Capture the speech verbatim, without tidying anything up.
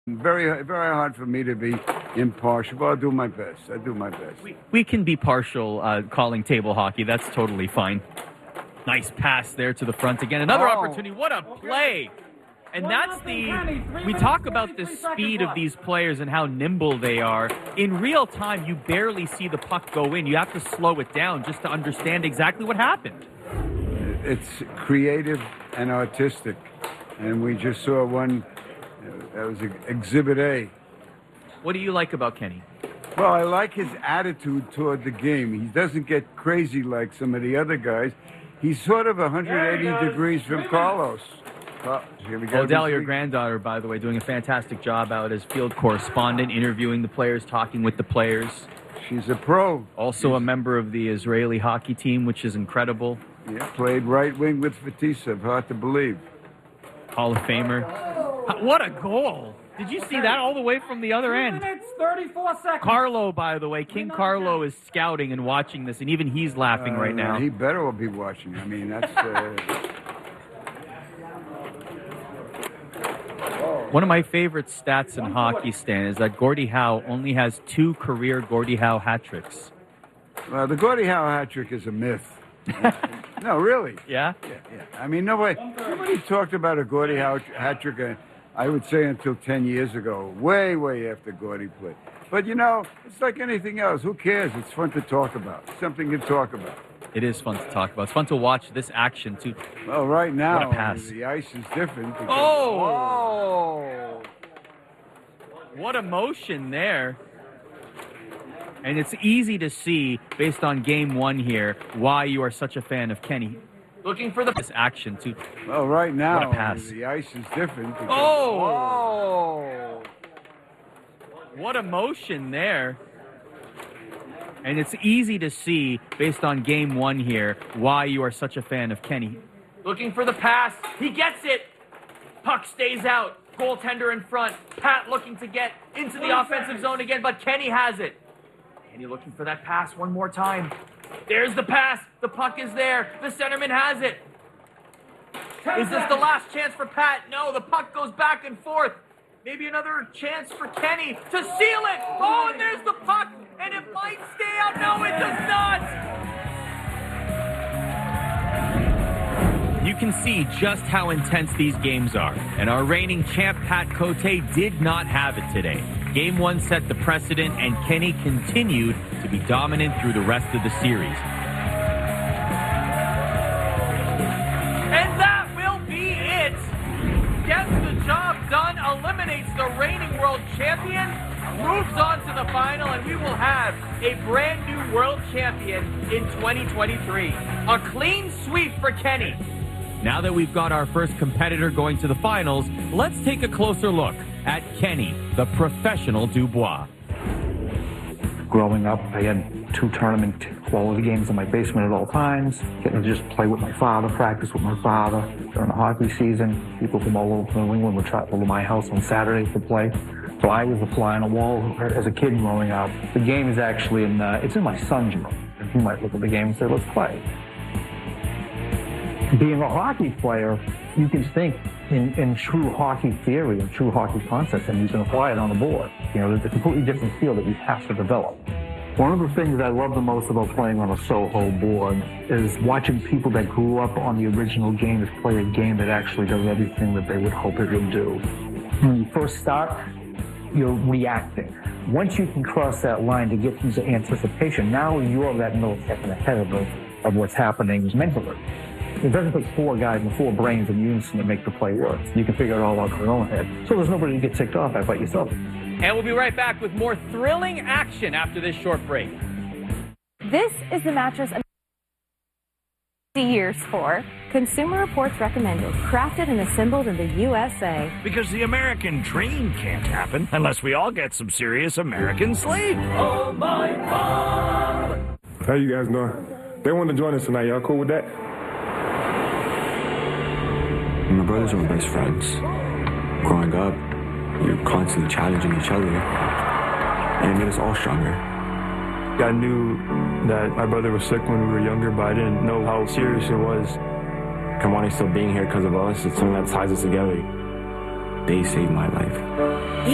Very, very hard for me to be impartial, but I'll do my best. I do my best. We, we can be partial uh, calling table hockey. That's totally fine. Nice pass there to the front again. Another Oh. opportunity. What a play. And that's the, we talk about the speed of these players and how nimble they are. In real time, you barely see the puck go in. You have to slow it down just to understand exactly what happened. It's creative and artistic. And we just saw one, uh, that was Exhibit A. What do you like about Kenny? Well, I like his attitude toward the game. He doesn't get crazy like some of the other guys. He's sort of one hundred eighty degrees from Carlos. Oh, here we go. Odell, your granddaughter, by the way, doing a fantastic job out as field correspondent, interviewing the players, talking with the players. She's a pro. Also She's, a member of the Israeli hockey team, which is incredible. Yeah, played right wing with Fetisov. Hard to believe. Hall of Famer. What a goal. Did you see that all the way from the other end? minutes, thirty-four seconds. Carlo, by the way, King Carlo is scouting and watching this, and even he's laughing uh, right now. He better well be watching. I mean, that's... Uh... One of my favorite stats in hockey, Stan, is that Gordie Howe only has two career Gordie Howe hat tricks. Well, the Gordie Howe hat trick is a myth. No, really. Yeah? Yeah, yeah. I mean, nobody, nobody talked about a Gordie Howe hat trick, uh, I would say, until ten years ago, way, way after Gordie played. But, you know, it's like anything else. Who cares? It's fun to talk about. Something to talk about. It is fun to talk about. It's fun to watch this action, too. Well, right now, What a pass. the ice is different. Because, Oh! oh! What emotion there. And it's easy to see, based on game one here, why you are such a fan of Kenny. Looking for the this action, too. Well, right now, What a pass. the ice is different. Because, Oh! oh! What emotion there. And it's easy to see, based on game one here, why you are such a fan of Kenny. Looking for the pass. He gets it. Puck stays out. Goaltender in front. Pat looking to get into the offensive zone again, but Kenny has it. Kenny looking for that pass one more time. There's the pass. The puck is there. The centerman has it. Is this the last chance for Pat? No, the puck goes back and forth. Maybe another chance for Kenny to seal it. Oh, and there's the puck. And it might stay out. No, it does not. You can see just how intense these games are. And our reigning champ, Pat Cote, did not have it today. Game one set the precedent, and Kenny continued to be dominant through the rest of the series. And that will be it. Gets the job done, eliminates the reigning world champion, moves on to the final, and we will have a brand new world champion in twenty twenty-three. A clean sweep for Kenny. Now that we've got our first competitor going to the finals, let's take a closer look at Kenny, the professional Dubois. Growing up, I had two tournament quality games in my basement at all times. Getting to just play with my father, practice with my father. During the hockey season, people from all over New England would travel to my house on Saturdays to play. So I was a fly on the wall as a kid growing up. The game is actually in, uh, it's in my son's room. He might look at the game and say, let's play. Being a hockey player, you can think in, in true hockey theory and true hockey concepts, and you can apply it on the board. You know, there's a completely different skill that you have to develop. One of the things I love the most about playing on a Soho board is watching people that grew up on the original games play a game that actually does everything that they would hope it would do. When you first start, you're reacting. Once you can cross that line to get into anticipation, now you're that millisecond ahead of, of what's happening mentally. It doesn't take four guys and four brains in unison to make the play work. You can figure it all out in your own head. So there's nobody to get ticked off at but yourself. And we'll be right back with more thrilling action after this short break. This is the mattress years for. Consumer Reports recommended, crafted and assembled in the U S A. Because the American dream can't happen unless we all get some serious American sleep. Oh, my mom! How you guys doing? They want to join us tonight. Y'all cool with that? My brothers are my best friends. Growing up, you're constantly challenging each other, and it made us all stronger. I knew that my brother was sick when we were younger, but I didn't know how serious it was. Kamani still being here because of us, it's something that ties us together. They saved my life.